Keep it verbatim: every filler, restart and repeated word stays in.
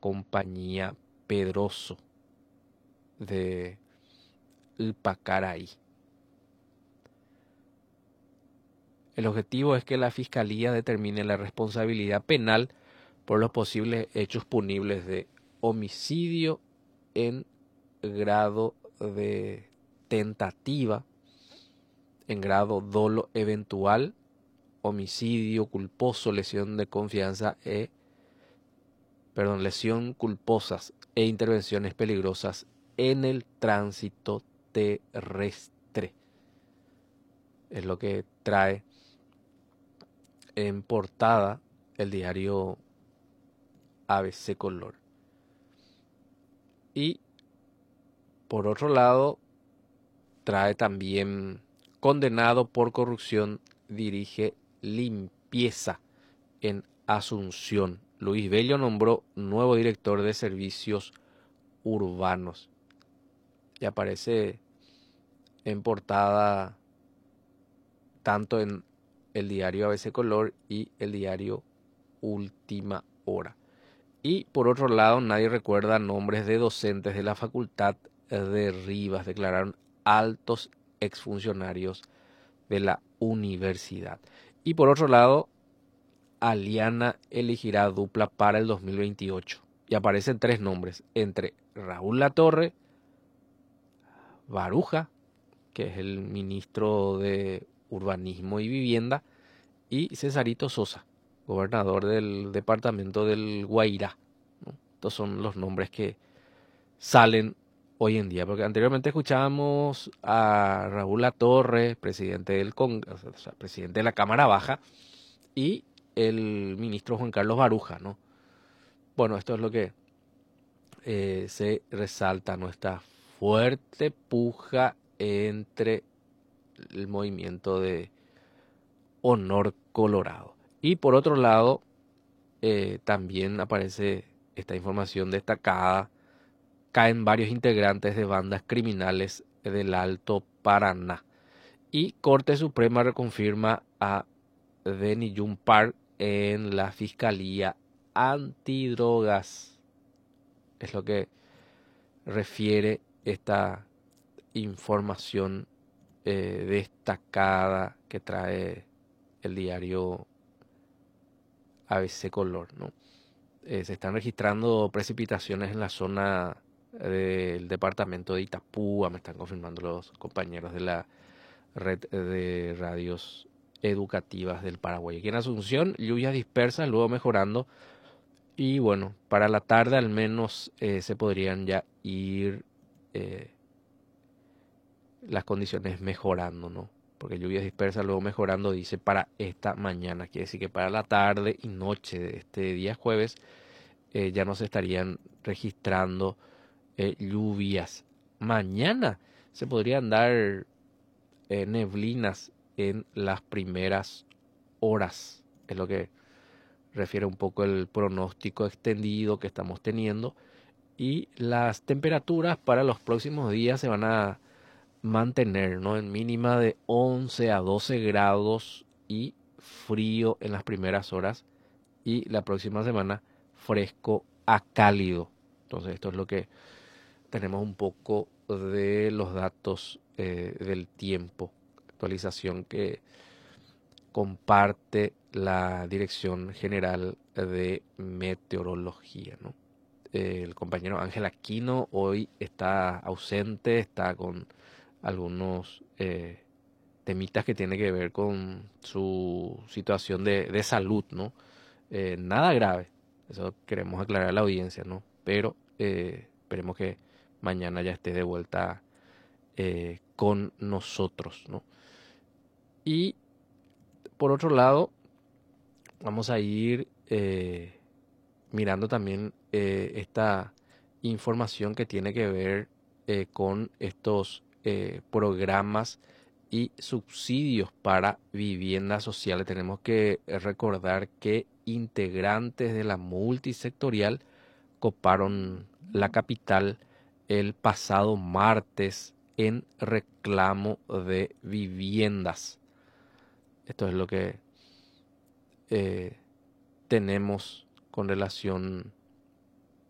compañía Pedroso de Ipacaraí. El objetivo es que la Fiscalía determine la responsabilidad penal por los posibles hechos punibles de homicidio en grado de tentativa, en grado dolo eventual, homicidio culposo, lesión de confianza e, perdón, lesión culposas e intervenciones peligrosas en el tránsito terrestre. Es lo que trae en portada el diario A B C Color. Y por otro lado, trae también: condenado por corrupción, dirige limpieza en Asunción. Luis Bello nombró nuevo director de servicios urbanos. Y aparece en portada tanto en el diario A B C Color y el diario Última Hora. Y por otro lado, nadie recuerda nombres de docentes de la Facultad de Rivas. Declararon altos exfuncionarios de la universidad. Y por otro lado, Aliana elegirá dupla para el dos mil veintiocho. Y aparecen tres nombres: entre Raúl Latorre, Baruja, que es el ministro de Urbanismo y Vivienda, y Cesarito Sosa, gobernador del departamento del Guairá, ¿no? Estos son los nombres que salen hoy en día, porque anteriormente escuchábamos a Raúl Latorre, presidente del Cong- o sea, presidente de la Cámara Baja, y el ministro Juan Carlos Baruja, ¿no? Bueno, esto es lo que eh, se resalta, nuestra fuerte puja entre el movimiento de Honor Colorado. Y por otro lado, eh, también aparece esta información destacada: caen varios integrantes de bandas criminales del Alto Paraná. Y Corte Suprema reconfirma a Denny Jun Park en la Fiscalía Antidrogas. Es lo que refiere esta información eh, destacada que trae el diario A B C Color, ¿no? Eh, se están registrando precipitaciones en la zona del departamento de Itapúa, me están confirmando los compañeros de la red de radios educativas del Paraguay. Aquí en Asunción, lluvias dispersas, luego mejorando. Y bueno, para la tarde al menos eh, se podrían ya ir eh, las condiciones mejorando, ¿no? Porque lluvias dispersas, luego mejorando, dice para esta mañana. Quiere decir que para la tarde y noche de este día jueves eh, ya no se estarían registrando eh, lluvias. Mañana se podrían dar eh, neblinas en las primeras horas. Es lo que refiere un poco el pronóstico extendido que estamos teniendo. Y las temperaturas para los próximos días se van a mantener, ¿no? En mínima de once a doce grados y frío en las primeras horas. Y la próxima semana fresco a cálido. Entonces esto es lo que tenemos un poco de los datos eh, del tiempo. Actualización que comparte la Dirección General de Meteorología, ¿no? El compañero Ángel Aquino hoy está ausente, está con algunos eh, temitas que tiene que ver con su situación de, de salud, ¿no? Eh, nada grave, eso queremos aclarar a la audiencia, ¿no? Pero eh, esperemos que mañana ya esté de vuelta eh, con nosotros, ¿no? Y por otro lado, vamos a ir eh, mirando también eh, esta información que tiene que ver eh, con estos eh, programas y subsidios para viviendas sociales. Tenemos que recordar que integrantes de la multisectorial coparon la capital el pasado martes en reclamo de viviendas. Esto es lo que eh, tenemos con relación